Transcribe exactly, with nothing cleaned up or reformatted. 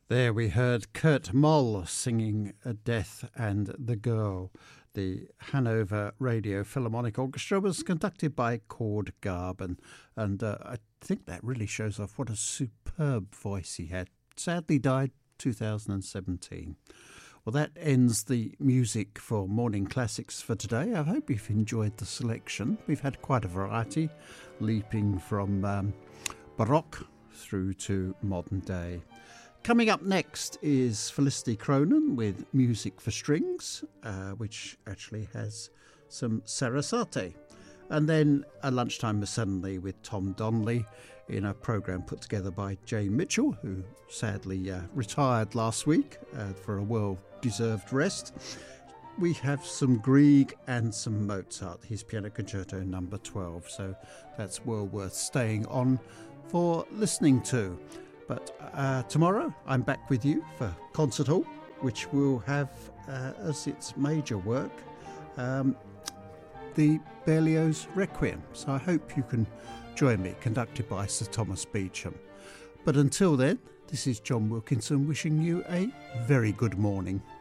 There we heard Kurt Moll singing Death and the Girl. The Hanover Radio Philharmonic Orchestra was conducted by Cord Garben, and uh, I think that really shows off what a superb voice he had. Sadly died two thousand seventeen. Well, that ends the music for Morning Classics for today. I hope you've enjoyed the selection. We've had quite a variety, leaping from um, Baroque through to modern day. Coming up next is Felicity Cronin with Music for Strings, uh, which actually has some Sarasate. And then a lunchtime assembly with Tom Donnelly in a programme put together by Jane Mitchell, who sadly uh, retired last week uh, for a well-deserved rest. We have some Grieg and some Mozart, his Piano Concerto number twelve, so that's well worth staying on for listening to. But uh, tomorrow I'm back with you for Concert Hall, which will have uh, as its major work um, the Berlioz Requiem. So I hope you can join me, conducted by Sir Thomas Beecham. But until then, this is John Wilkinson wishing you a very good morning.